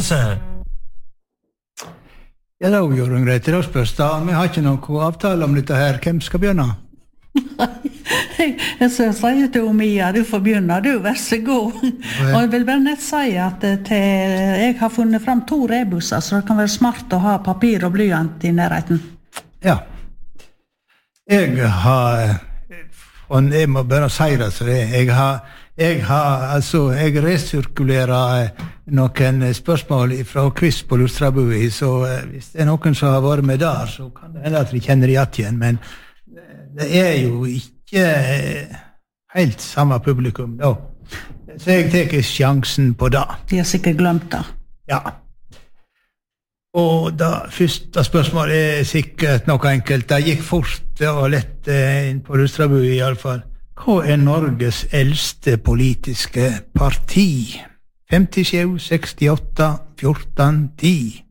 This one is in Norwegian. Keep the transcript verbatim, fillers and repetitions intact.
konkurranse. Ja, da gjør hun greit til å spørs da. Vi har ikke noen avtale om dette her. Hvem skal begynne? Jeg skal si til Mia, du får begynne, du, vær så god. Og jeg vil bare nett si at til, jeg har funnet frem to rebusser, så det kan være smart å ha papir og blyant i nærheten. Ja. Jeg har, og jeg må bare si det, så det, jeg har, jeg har, altså, jeg resirkulerer noen spørsmål fra quiz på Lustrabui, så hvis det er noen som har vært med der, så kan det hende at de kjenner det igjen, men det er jo ikke helt samme publikum da. Så jeg teker sjansen på det. De har sikkert glemt det. Ja. Og det første spørsmålet er sikkert noe enkelt. Det gikk fort og lett inn på Lustrabui i alle fall. Hva er Norges eldste politiske parti? femtisju, sekstiåtte, fjorten, ti